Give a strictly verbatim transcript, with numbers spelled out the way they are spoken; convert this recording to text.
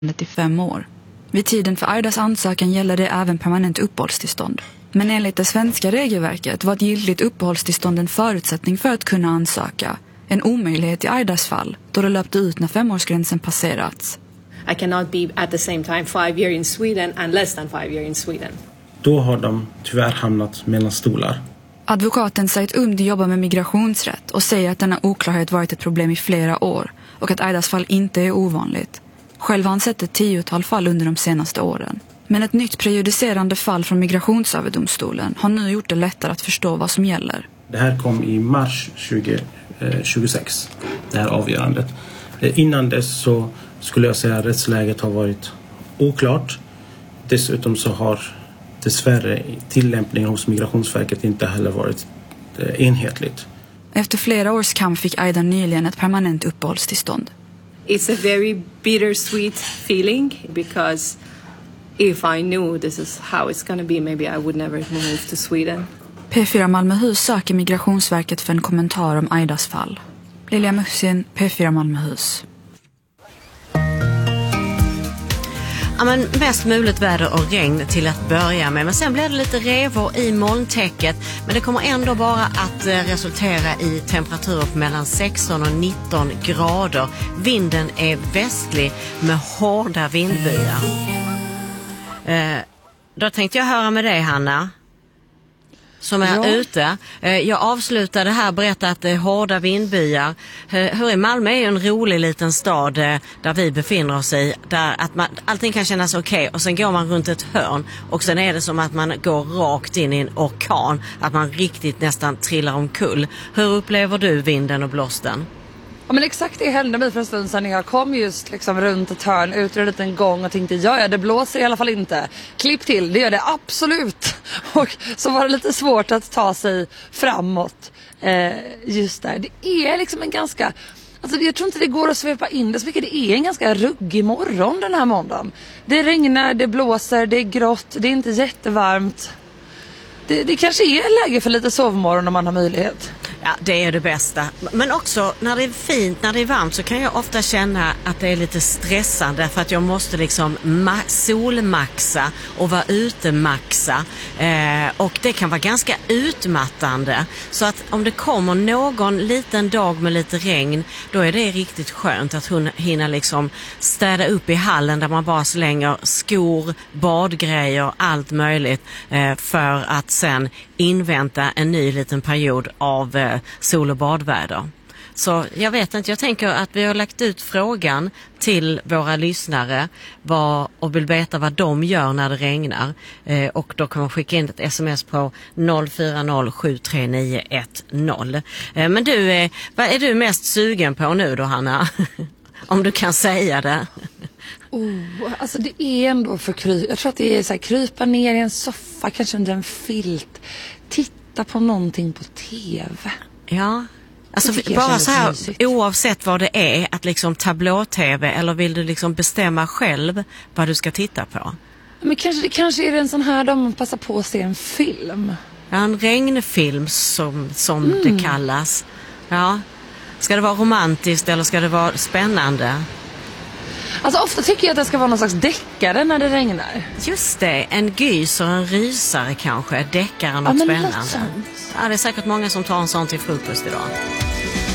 i fem år. Vid tiden för Aidas ansökan gäller det även permanent uppehållstillstånd. Men enligt det svenska regelverket var ett giltigt uppehållstillstånd en förutsättning för att kunna ansöka. En omöjlighet i Aidas fall, då det löpte ut när femårsgränsen passerats. I cannot be at the same time five years in Sweden and less than five years in Sweden. Då har de tyvärr hamnat mellan stolar. Advokaten Said Umdi jobbar med migrationsrätt och säger att denna oklarhet varit ett problem i flera år och att Aidas fall inte är ovanligt. Själv har han sett ett tiotal fall under de senaste åren. Men ett nytt prejudicerande fall från Migrationsöverdomstolen har nu gjort det lättare att förstå vad som gäller. Det här kom i mars tjugo tjugosex, det här avgörandet. Innan dess så skulle jag säga att rättsläget har varit oklart. Dessutom så har dessvärre tillämpningen hos Migrationsverket inte heller varit enhetligt. Efter flera års kamp fick Aida nyligen ett permanent uppehållstillstånd. It's a very bittersweet feeling because if I knew this is how it's going to be, maybe I would never move to Sweden. P fyra Malmöhus söker Migrationsverket för en kommentar om Aidas fall. Lilja Muxin, P fyra Malmöhus. Ja, men mest muligt väder och regn till att börja med. Men sen blir det lite revor i molntäcket. Men det kommer ändå bara att resultera i temperaturer på mellan sexton och nitton grader. Vinden är västlig med hårda vindbyar. Eh, då tänkte jag höra med dig, Hanna, som är ja. ute. Jag avslutade här, berättade att det är hårda vindbyar. Hur är Malmö är ju en rolig liten stad där vi befinner oss i. Där att man, allting kan kännas okej. Okay, och sen går man runt ett hörn. Och sen är det som att man går rakt in i en orkan. Att man riktigt nästan trillar omkull. Hur upplever du vinden och blåsten? Ja, men exakt det hände mig för en stund sedan när jag kom just liksom runt ett hörn ut ur en liten gång och tänkte ja, ja, det blåser i alla fall inte. Klipp till, det gör det absolut. Och så var det lite svårt att ta sig framåt eh, just där. Det är liksom en ganska, alltså jag tror inte det går att svepa in det så mycket. Det är en ganska ruggig morgon den här måndagen. Det regnar, det blåser, det är grått, det är inte jättevarmt. Det, det kanske är läge för lite sovmorgon om man har möjlighet. Ja, det är det bästa. Men också när det är fint, när det är varmt så kan jag ofta känna att det är lite stressande för att jag måste liksom ma- solmaxa och vara ute maxa. Eh, och det kan vara ganska utmattande. Så att om det kommer någon liten dag med lite regn, då är det riktigt skönt att hon hinna liksom städa upp i hallen där man bara slänger skor, badgrejer, allt möjligt eh, för att sen invänta en ny liten period av eh, sol- och badväder. Så jag vet inte, jag tänker att vi har lagt ut frågan till våra lyssnare vad, och vill veta vad de gör när det regnar. Eh, och då kan man skicka in ett sms på noll fyra noll sju tre nio ett noll. Eh, men du, eh, vad är du mest sugen på nu då, Hanna? Om du kan säga det. Oh, alltså det är ändå för kry. Jag tror att det är så här, krypa ner i en soffa, kanske under en filt. Titta på någonting på tv. Ja, alltså bara så här, mysigt. Oavsett vad det är, att liksom tablå-tv, eller vill du liksom bestämma själv vad du ska titta på? Men kanske, det kanske är en sån här där man passar på att se en film. Ja, en regnfilm som, som mm. det kallas. Ja. Ska det vara romantiskt eller ska det vara spännande? Alltså ofta tycker jag att det ska vara någon slags deckare när det regnar. Just det, en gys och en rysare kanske. Deckare något ja, spännande. Ja, det är säkert många som tar en sån till frukost idag.